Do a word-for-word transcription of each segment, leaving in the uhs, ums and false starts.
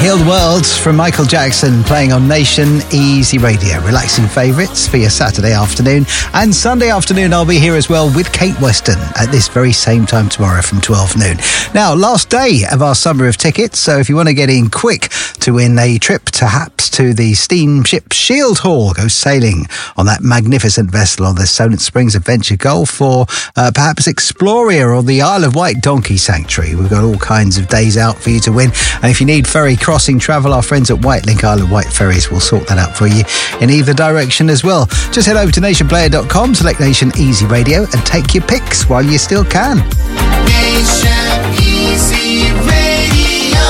Heal the World from Michael Jackson, playing on Nation Easy Radio. Relaxing favourites for your Saturday afternoon. And Sunday afternoon, I'll be here as well with Kate Weston at this very same time tomorrow from twelve noon. Now, last day of our summer of tickets, so if you want to get in quick to win a trip perhaps to the steamship Shield Hall, go sailing on that magnificent vessel on the Solent Springs Adventure Gulf, or uh, perhaps Exploria or the Isle of Wight Donkey Sanctuary. We've got all kinds of days out for you to win. And if you need ferry crossing travel, our friends at Whitelink Isle of Wight Ferries will sort that out for you in either direction as well. Just head over to nation player dot com, select Nation Easy Radio and take your picks while you still can. Nation Easy Radio.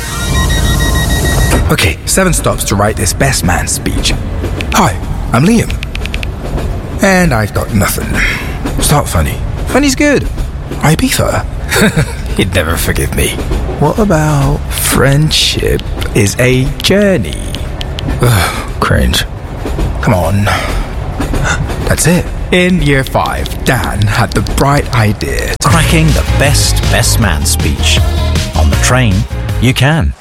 Okay, seven stops to write this best man speech. Hi, I'm Liam. And I've got nothing. Start funny. Funny's good. Ibiza. He'd never forgive me. What about friendship is a journey? Ugh, cringe. Come on. That's it. In year five, Dan had the bright idea. Cracking the best best man speech. On the train, you can.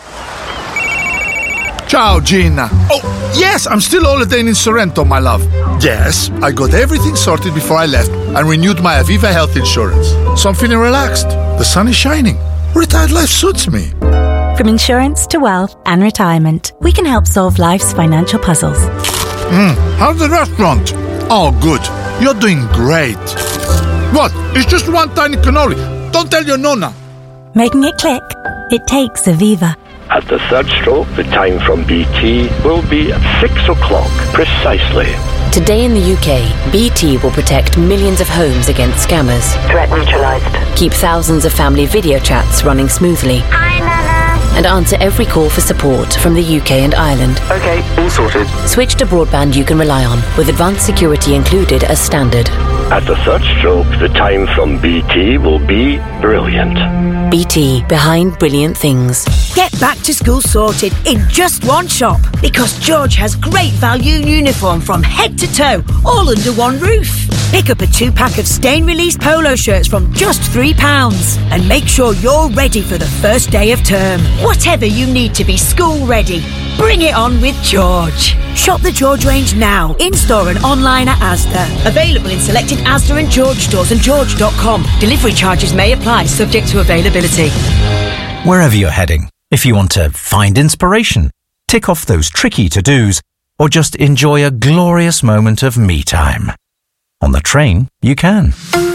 Ciao, Gina. Oh, yes, I'm still holidaying in Sorrento, my love. Yes, I got everything sorted before I left and renewed my Aviva health insurance. So I'm feeling relaxed. The sun is shining. Retired life suits me. From insurance to wealth and retirement, we can help solve life's financial puzzles. Mm, how's the restaurant? Oh, good. You're doing great. What? It's just one tiny cannoli. Don't tell your nonna. Making it click? It takes Aviva. At the third stroke, the time from B T will be at six o'clock precisely. Today in the U K, B T will protect millions of homes against scammers. Threat neutralised. Keep thousands of family video chats running smoothly. Hi, Nana. And answer every call for support from the U K and Ireland. Okay, all sorted. Switch to broadband you can rely on, with advanced security included as standard. At the third stroke, the time from B T will be brilliant. B T, behind brilliant things. Get back to school sorted in just one shop, because George has great value uniform from head to toe, all under one roof. Pick up a two-pack of stain-release polo shirts from just three pounds and make sure you're ready for the first day of term. Whatever you need to be school ready, bring it on with George. Shop the George range now, in-store and online at Asda. Available in selected Asda and George stores and george dot com. Delivery charges may apply, subject to availability. Wherever you're heading, if you want to find inspiration, tick off those tricky to-dos, or just enjoy a glorious moment of me time. On the train, you can.